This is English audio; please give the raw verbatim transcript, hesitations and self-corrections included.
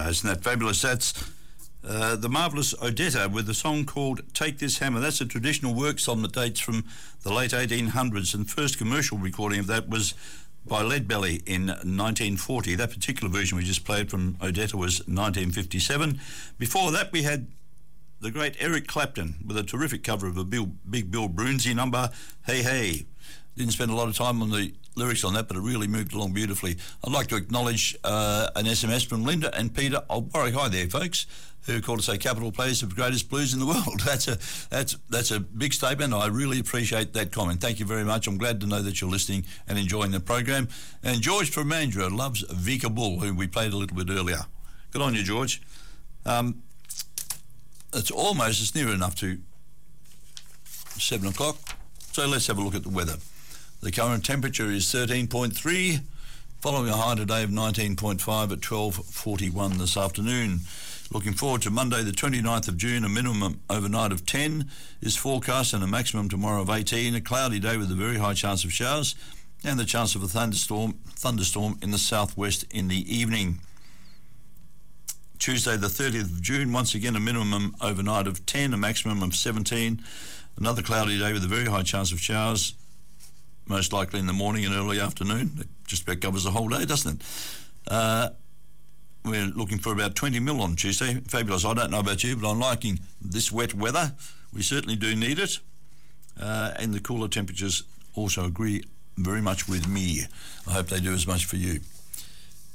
Isn't that fabulous? That's uh, the marvellous Odetta with a song called Take This Hammer. That's a traditional work song that dates from the late eighteen hundreds, and first commercial recording of that was by Leadbelly in nineteen forty. That particular version we just played from Odetta was nineteen fifty-seven. Before that we had the great Eric Clapton with a terrific cover of a Bill, Big Bill Broonzy number, Hey Hey. Didn't spend a lot of time on the lyrics on that, but it really moved along beautifully. I'd like to acknowledge uh, an S M S from Linda and Peter Olborek. Hi there, folks, who called to say Capital plays the greatest blues in the world. That's a that's that's a big statement. I really appreciate that comment. Thank you very much. I'm glad to know that you're listening and enjoying the program. And George from Mandurah loves Vika Bull, who we played a little bit earlier. Good on you, George. Um, it's almost, it's near enough to seven o'clock. So let's have a look at the weather. The current temperature is thirteen point three, following a high today of nineteen point five at twelve forty-one this afternoon. Looking forward to Monday the twenty-ninth of June, a minimum overnight of ten is forecast and a maximum tomorrow of eighteen. A cloudy day with a very high chance of showers and the chance of a thunderstorm, thunderstorm in the southwest in the evening. Tuesday the thirtieth of June, once again a minimum overnight of ten, a maximum of seventeen. Another cloudy day with a very high chance of showers, most likely in the morning and early afternoon. It just about covers the whole day, doesn't it? Uh, we're looking for about twenty mil on Tuesday. Fabulous. I don't know about you, but I'm liking this wet weather. We certainly do need it. Uh, and the cooler temperatures also agree very much with me. I hope they do as much for you.